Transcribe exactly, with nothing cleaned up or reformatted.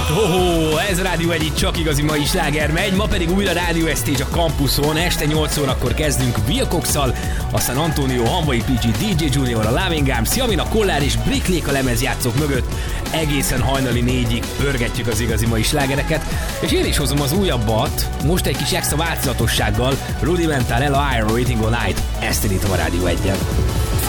Oh, ez a Rádió egy csak igazi mai sláger megy, ma pedig újra Rádió Estage a Campuson, este nyolc órakor kezdünk Wilcox-szal, aztán Antonio, Hanvai pé gé, dé dzsé Junior, a Loving Arms, Jamin, a Kollár és Bricklék a lemezjátszók mögött. Egészen hajnali négyig pörgetjük az igazi mai slágereket, és én is hozom az újabbat, most egy kis extra változatossággal, Rudimental, Ella Iron, Waiting All Night, ezt indítom a Rádió egyen.